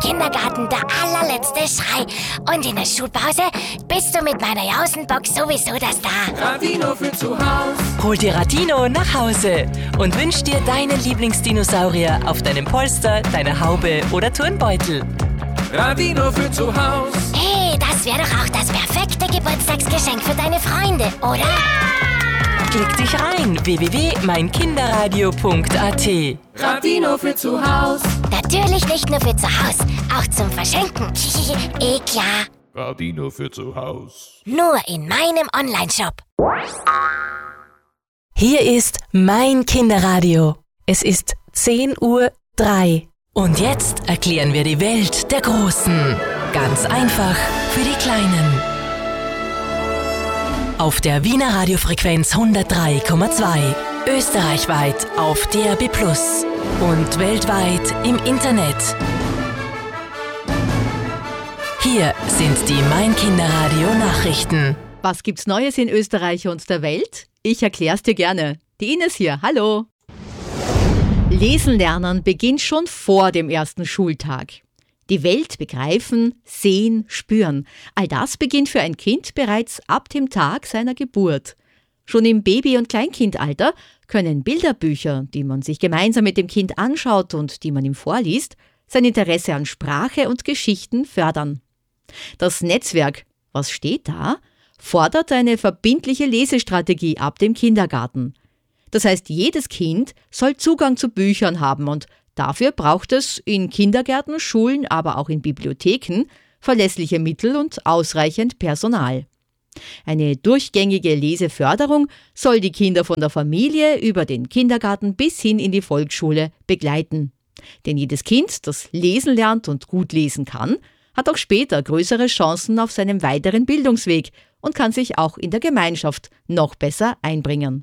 Kindergarten der allerletzte Schrei. Und in der Schulpause bist du mit meiner Jausenbox sowieso das da. Radino für zu Haus. Hol dir Radino nach Hause und wünsch dir deinen Lieblingsdinosaurier auf deinem Polster, deiner Haube oder Turnbeutel. Radino für zu Haus. Hey, das wäre doch auch das perfekte Geburtstagsgeschenk für deine Freunde, oder? Ja! Klick dich rein, www.meinkinderradio.at. Radino für zu Haus. Natürlich nicht nur für zu Haus, auch zum Verschenken. Klar. Radino für zu Haus. Nur in meinem Onlineshop. Hier ist mein Kinderradio. Es ist 10:03 Uhr. Und jetzt erklären wir die Welt der Großen. Ganz einfach für die Kleinen. Auf der Wiener Radiofrequenz 103,2. Österreichweit auf DAB+ und weltweit im Internet. Hier sind die Mein Kinderradio Nachrichten. Was gibt's Neues in Österreich und der Welt? Ich erklär's dir gerne. Die Ines hier, hallo. Lesen lernen beginnt schon vor dem ersten Schultag. Die Welt begreifen, sehen, spüren. All das beginnt für ein Kind bereits ab dem Tag seiner Geburt. Schon im Baby- und Kleinkindalter können Bilderbücher, die man sich gemeinsam mit dem Kind anschaut und die man ihm vorliest, sein Interesse an Sprache und Geschichten fördern. Das Netzwerk Was steht da? Fordert eine verbindliche Lesestrategie ab dem Kindergarten. Das heißt, jedes Kind soll Zugang zu Büchern haben und dafür braucht es in Kindergärten, Schulen, aber auch in Bibliotheken verlässliche Mittel und ausreichend Personal. Eine durchgängige Leseförderung soll die Kinder von der Familie über den Kindergarten bis hin in die Volksschule begleiten. Denn jedes Kind, das lesen lernt und gut lesen kann, hat auch später größere Chancen auf seinem weiteren Bildungsweg und kann sich auch in der Gemeinschaft noch besser einbringen.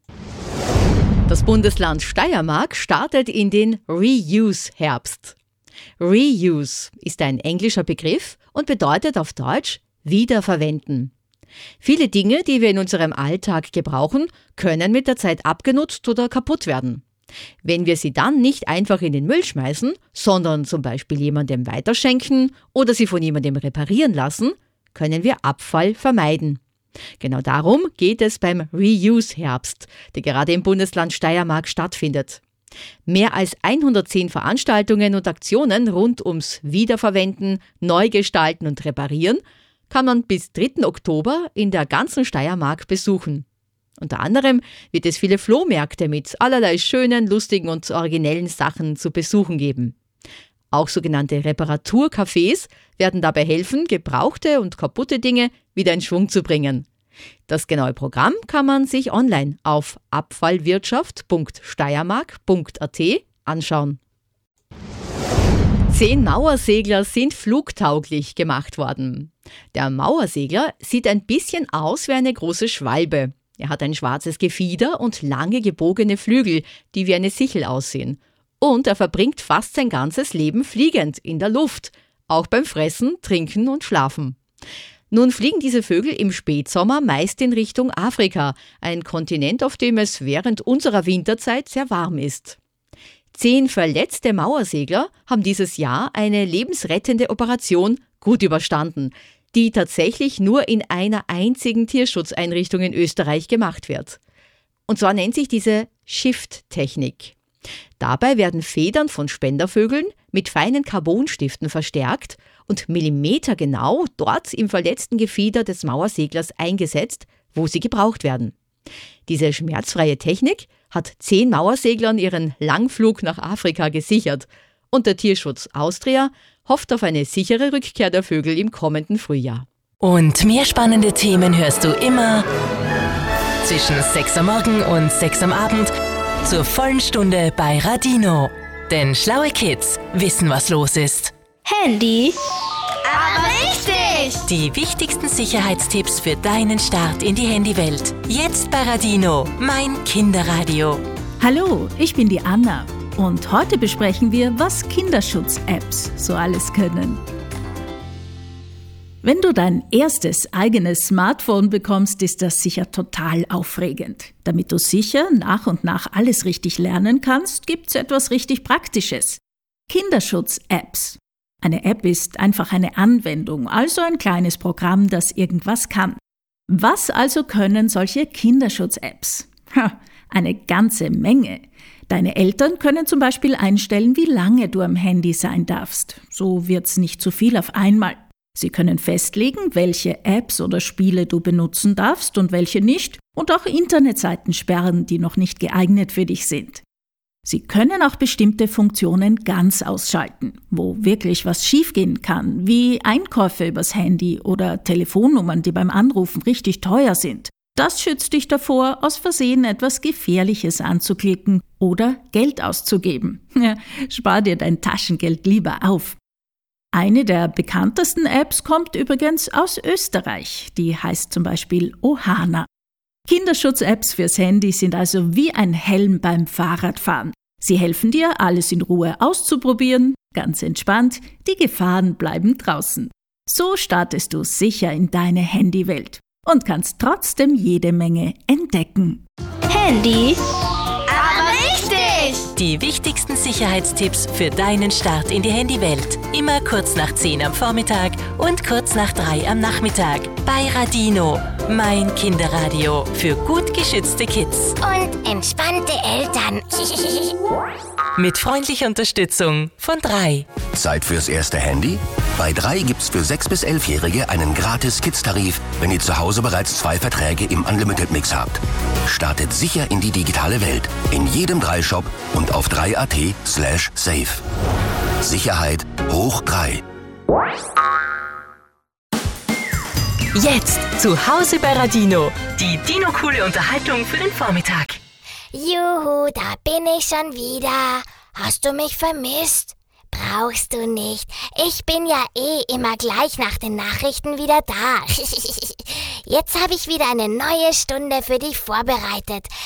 Das Bundesland Steiermark startet in den Reuse-Herbst. Reuse ist ein englischer Begriff und bedeutet auf Deutsch wiederverwenden. Viele Dinge, die wir in unserem Alltag gebrauchen, können mit der Zeit abgenutzt oder kaputt werden. Wenn wir sie dann nicht einfach in den Müll schmeißen, sondern zum Beispiel jemandem weiterschenken oder sie von jemandem reparieren lassen, können wir Abfall vermeiden. Genau darum geht es beim Reuse-Herbst, der gerade im Bundesland Steiermark stattfindet. Mehr als 110 Veranstaltungen und Aktionen rund ums Wiederverwenden, Neugestalten und Reparieren kann man bis 3. Oktober in der ganzen Steiermark besuchen. Unter anderem wird es viele Flohmärkte mit allerlei schönen, lustigen und originellen Sachen zu besuchen geben. Auch sogenannte Reparaturcafés werden dabei helfen, gebrauchte und kaputte Dinge wieder in Schwung zu bringen. Das genaue Programm kann man sich online auf abfallwirtschaft.steiermark.at anschauen. 10 Mauersegler sind flugtauglich gemacht worden. Der Mauersegler sieht ein bisschen aus wie eine große Schwalbe. Er hat ein schwarzes Gefieder und lange gebogene Flügel, die wie eine Sichel aussehen. Und er verbringt fast sein ganzes Leben fliegend in der Luft, auch beim Fressen, Trinken und Schlafen. Nun fliegen diese Vögel im Spätsommer meist in Richtung Afrika, ein Kontinent, auf dem es während unserer Winterzeit sehr warm ist. 10 verletzte Mauersegler haben dieses Jahr eine lebensrettende Operation gut überstanden, die tatsächlich nur in einer einzigen Tierschutzeinrichtung in Österreich gemacht wird. Und zwar nennt sich diese Shift-Technik. Dabei werden Federn von Spendervögeln mit feinen Carbonstiften verstärkt und millimetergenau dort im verletzten Gefieder des Mauerseglers eingesetzt, wo sie gebraucht werden. Diese schmerzfreie Technik hat 10 Mauerseglern ihren Langflug nach Afrika gesichert und der Tierschutz Austria hofft auf eine sichere Rückkehr der Vögel im kommenden Frühjahr. Und mehr spannende Themen hörst du immer zwischen 6 am Morgen und 6 am Abend zur vollen Stunde bei Radino. Denn schlaue Kids wissen, was los ist. Handy? Aber richtig! Die wichtigsten Sicherheitstipps für deinen Start in die Handywelt. Jetzt bei Radino, mein Kinderradio. Hallo, ich bin die Anna. Und heute besprechen wir, was Kinderschutz-Apps so alles können. Wenn du dein erstes eigenes Smartphone bekommst, ist das sicher total aufregend. Damit du sicher nach und nach alles richtig lernen kannst, gibt's etwas richtig Praktisches. Kinderschutz-Apps. Eine App ist einfach eine Anwendung, also ein kleines Programm, das irgendwas kann. Was also können solche Kinderschutz-Apps? Eine ganze Menge. Deine Eltern können zum Beispiel einstellen, wie lange du am Handy sein darfst. So wird's nicht zu viel auf einmal. Sie können festlegen, welche Apps oder Spiele du benutzen darfst und welche nicht, und auch Internetseiten sperren, die noch nicht geeignet für dich sind. Sie können auch bestimmte Funktionen ganz ausschalten, wo wirklich was schiefgehen kann, wie Einkäufe übers Handy oder Telefonnummern, die beim Anrufen richtig teuer sind. Das schützt dich davor, aus Versehen etwas Gefährliches anzuklicken oder Geld auszugeben. Spar dir dein Taschengeld lieber auf. Eine der bekanntesten Apps kommt übrigens aus Österreich. Die heißt zum Beispiel Ohana. Kinderschutz-Apps fürs Handy sind also wie ein Helm beim Fahrradfahren. Sie helfen dir, alles in Ruhe auszuprobieren, ganz entspannt, die Gefahren bleiben draußen. So startest du sicher in deine Handywelt und kannst trotzdem jede Menge entdecken. Handy, aber richtig! Die wichtigsten Sicherheitstipps für deinen Start in die Handywelt. Immer kurz nach 10 am Vormittag und kurz nach 3 am Nachmittag. Bei Radino, mein Kinderradio für gut geschützte Kids. Und entspannte Eltern. Mit freundlicher Unterstützung von 3. Zeit fürs erste Handy? Bei 3 gibt's für 6- bis 11-Jährige einen gratis Kids-Tarif, wenn ihr zu Hause bereits 2 Verträge im Unlimited-Mix habt. Startet sicher in die digitale Welt. In jedem 3-Shop und auf 3.at/safe. Sicherheit hoch 3. Jetzt zu Hause bei Radino. Die Dino-coole Unterhaltung für den Vormittag. Juhu, da bin ich schon wieder. Hast du mich vermisst? Brauchst du nicht. Ich bin ja immer gleich nach den Nachrichten wieder da. Jetzt habe ich wieder eine neue Stunde für dich vorbereitet.